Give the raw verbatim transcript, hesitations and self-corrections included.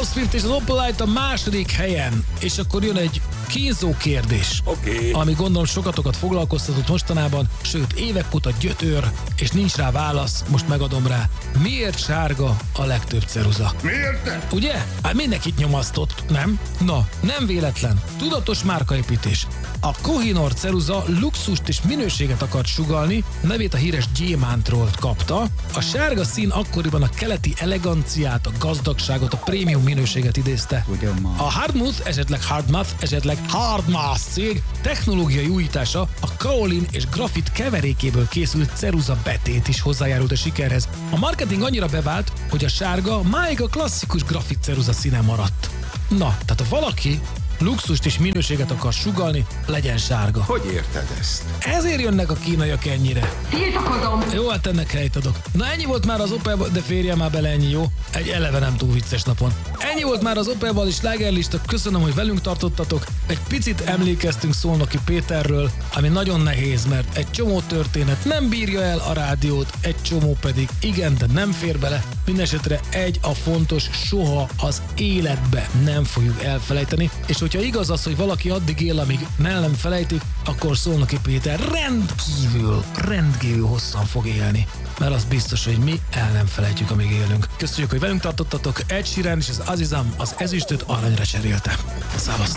Swift és az Opel Light a második helyen. És akkor jön egy kínzó kérdés, okay. ami gondolom sokatokat foglalkoztatott mostanában, sőt évek óta gyötör, és nincs rá válasz, most megadom rá. Miért sárga a legtöbb ceruza? Miért te? Ugye? Hát mindenkit nyomasztott, nem? Na, nem véletlen. Tudatos márkaépítés. A Kohinoor ceruza luxust és minőséget akart sugallni, nevét a híres gyémántról kapta. A sárga szín akkoriban a keleti eleganciát, a gazdagságot, a prémium minőséget idézte. A Hardmouth, esetleg Hardmouth, esetleg Hardmouth cég technológiai újítása, a kaolin és grafit keverékéből készült ceruza betét is hozzájárult a sikerhez. A marketing annyira bevált, hogy a sárga máig a klasszikus grafit ceruza színe maradt. Na, tehát ha valaki luxust és minőséget akar sugallni, legyen sárga. Hogy érted ezt? Ezért jönnek a kínaiak ennyire. Tiltakozom! Jó, hát ennek helyt adok. Na ennyi volt már az Opel, de férje már bele ennyi, jó? Egy eleve nem túl vicces napon. Ennyi volt már az Opel és slágerlista, köszönöm, hogy velünk tartottatok. Egy picit emlékeztünk Szolnoki Péterről, ami nagyon nehéz, mert egy csomó történet nem bírja el a rádiót, egy csomó pedig igen, de nem fér bele. Mindenesetre egy a fontos, soha az életbe nem fogjuk elfelejteni, és hogyha igaz az, hogy valaki addig él, amíg el nem felejtik, akkor Szolnoki Péter rendkívül, rendkívül hosszan fog élni. Mert az biztos, hogy mi el nem felejtjük, amíg élünk. Köszönjük, hogy velünk tartottatok. Ed Sheeran és az Azizam az ezüstöt aranyra cserélte. Szevasztok!